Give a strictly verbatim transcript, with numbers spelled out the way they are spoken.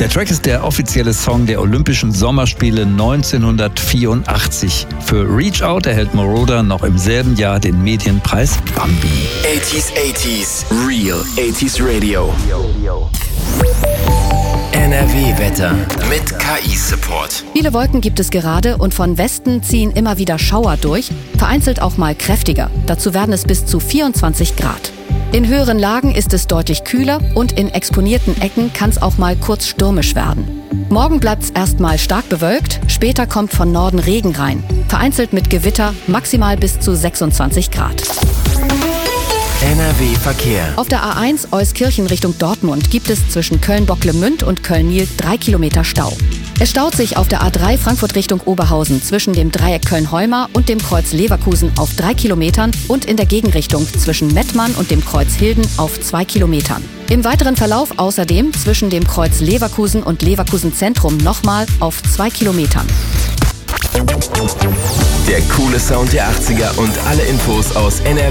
Der Track ist der offizielle Song der Olympischen Sommerspiele neunzehnhundertvierundachtzig. Für Reach Out erhält Moroder noch im selben Jahr den Medienpreis Bambi. achtziger achtziger Real achtziger Radio. N R W-Wetter mit K I-Support. Viele Wolken gibt es gerade und von Westen ziehen immer wieder Schauer durch, vereinzelt auch mal kräftiger. Dazu werden es bis zu vierundzwanzig Grad. In höheren Lagen ist es deutlich kühler und in exponierten Ecken kann es auch mal kurz stürmisch werden. Morgen bleibt es erstmal stark bewölkt, später kommt von Norden Regen rein. Vereinzelt mit Gewitter, maximal bis zu sechsundzwanzig Grad. N R W-Verkehr. Auf der A eins Euskirchen Richtung Dortmund gibt es zwischen Köln-Bocklemünd und Köln-Niel drei Kilometer Stau. Es staut sich auf der A drei Frankfurt Richtung Oberhausen zwischen dem Dreieck Köln-Heumar und dem Kreuz Leverkusen auf drei Kilometern und in der Gegenrichtung zwischen Mettmann und dem Kreuz Hilden auf zwei Kilometern. Im weiteren Verlauf außerdem zwischen dem Kreuz Leverkusen und Leverkusen Zentrum nochmal auf zwei Kilometern. Der coole Sound der achtziger und alle Infos aus N R W